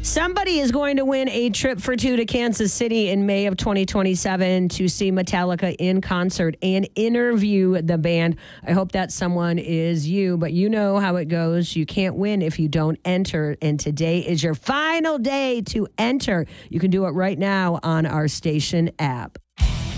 Somebody is going to win a trip for two to Kansas City in May of 2027 to see Metallica in concert and interview the band. I hope that someone is you, but you know how it goes. You can't win if you don't enter, and today is your final day to enter. You can do it right now on our station app.